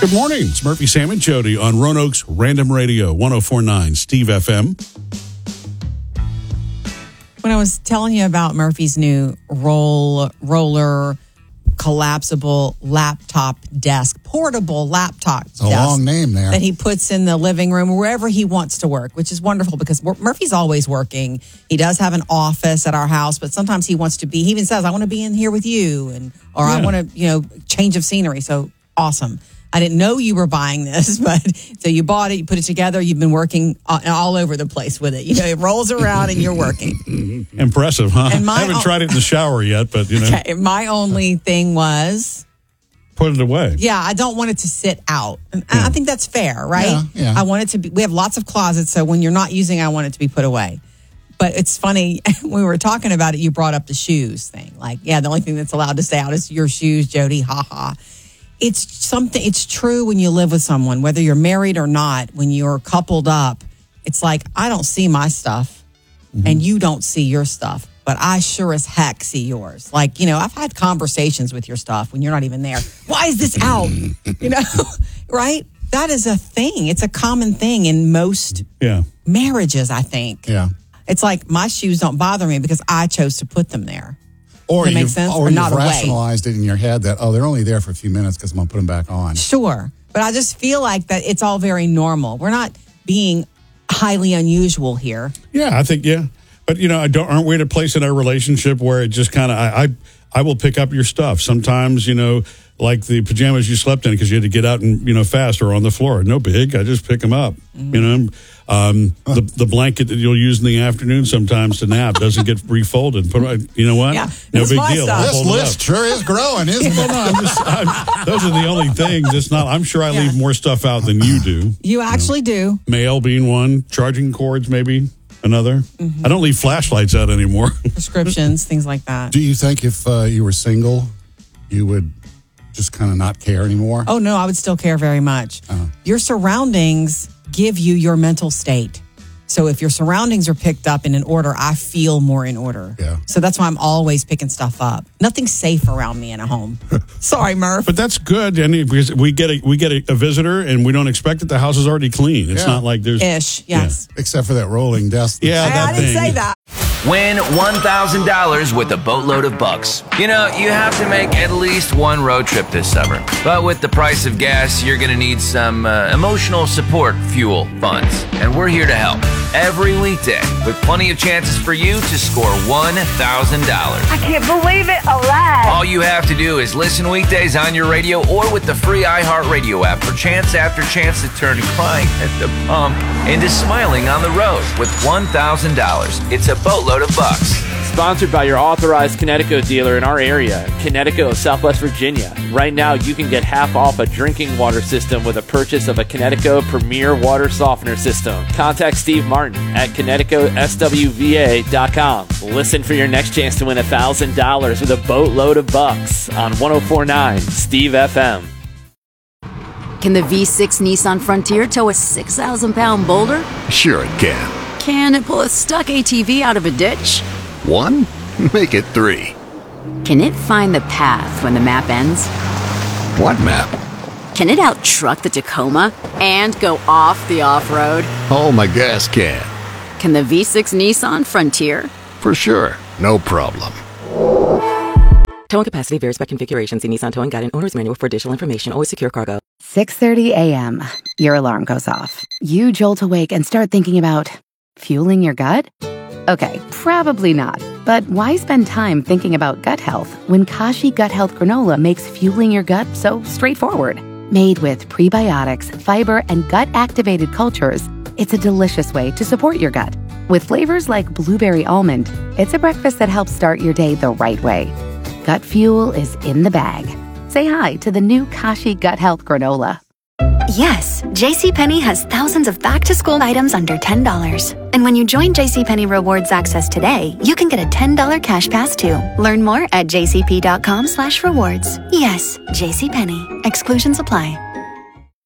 Good morning. It's Murphy, Sam, and Jody on Roanoke's Random Radio, 104.9 Steve FM. When I was telling you about Murphy's new roller collapsible laptop desk, portable laptop desk. A long name there. That he puts in the living room wherever he wants to work, which is wonderful because Murphy's always working. He does have an office at our house, but sometimes he wants to be, he even says, I want to be in here with you, or I want to, change of scenery. So awesome. I didn't know you were buying this, but so you bought it, you put it together, you've been working all over the place with it. It rolls around and you're working. Impressive, huh? I haven't tried it in the shower yet, but Okay, my only thing was put it away. Yeah, I don't want it to sit out. And I think that's fair, right? Yeah. I want it to be, we have lots of closets, so when you're not using it, I want it to be put away. But it's funny, when we were talking about it, you brought up the shoes thing. Like, the only thing that's allowed to stay out is your shoes, Jody, ha. It's true when you live with someone, whether you're married or not, when you're coupled up, it's like, I don't see my stuff and you don't see your stuff, but I sure as heck see yours. Like, I've had conversations with your stuff when you're not even there. Why is this out? Right? That is a thing. It's a common thing in most marriages, I think. Yeah. It's like my shoes don't bother me because I chose to put them there. Or you've rationalized it in your head that, they're only there for a few minutes because I'm going to put them back on. Sure. But I just feel like that it's all very normal. We're not being highly unusual here. Yeah, I think, But, aren't we at a place in our relationship where it just kind of, I will pick up your stuff. Sometimes, like the pajamas you slept in because you had to get out and, fast or on the floor. No big. I just pick them up. The blanket that you'll use in the afternoon sometimes to nap doesn't get refolded. You know what? Yeah, no big deal. This list sure is growing, isn't it? Those are the only things. It's not. I'm sure I leave more stuff out than you do. You actually do. Mail being one, charging cords maybe another. Mm-hmm. I don't leave flashlights out anymore. Prescriptions, things like that. Do you think if you were single, you would just kind of not care anymore? Oh, no, I would still care very much. Your surroundings give you your mental state. So if your surroundings are picked up in an order, I feel more in order. Yeah. So that's why I'm always picking stuff up. Nothing's safe around me in a home. Sorry, Murph. But that's good. And because we get a visitor and we don't expect that the house is already clean. It's not like there's yes. Except for that rolling desk. Yeah, I didn't say that. Win $1,000 with a boatload of bucks. You have to make at least one road trip this summer. But with the price of gas, you're going to need some emotional support fuel funds. And we're here to help every weekday with plenty of chances for you to score $1,000. I can't believe it. Alive. All you have to do is listen weekdays on your radio or with the free iHeartRadio app for chance after chance to turn crying at the pump into smiling on the road with $1,000. It's a boatload of bucks. Sponsored by your authorized Kinetico dealer in our area, Kinetico, Southwest Virginia. Right now, you can get half off a drinking water system with a purchase of a Kinetico Premier Water Softener System. Contact Steve Martin at KineticoSWVA.com. Listen for your next chance to win $1,000 with a boatload of bucks on 104.9 Steve FM. Can the V6 Nissan Frontier tow a 6,000-pound boulder? Sure it can. Can it pull a stuck ATV out of a ditch? 1? Make it 3. Can it find the path when the map ends? What map? Can it out-truck the Tacoma and go off the off-road? Oh, my gas can. Can the V6 Nissan Frontier? For sure. No problem. Towing capacity varies by configuration. See Nissan Towing Guide and Owner's Manual for additional information. Always secure cargo. 6:30 a.m. Your alarm goes off. You jolt awake and start thinking about fueling your gut? Okay, probably not. But why spend time thinking about gut health when Kashi Gut Health Granola makes fueling your gut so straightforward? Made with prebiotics, fiber, and gut-activated cultures, it's a delicious way to support your gut. With flavors like blueberry almond, it's a breakfast that helps start your day the right way. Gut fuel is in the bag. Say hi to the new Kashi Gut Health Granola. Yes, JCPenney has thousands of back-to-school items under $10. And when you join JCPenney Rewards Access today, you can get a $10 cash pass too. Learn more at jcp.com/rewards. Yes, JCPenney. Exclusions apply.